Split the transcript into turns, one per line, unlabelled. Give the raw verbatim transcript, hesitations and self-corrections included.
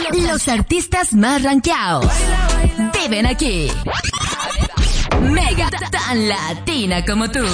Los artistas más rankeados viven aquí. Mega tan latina como tú.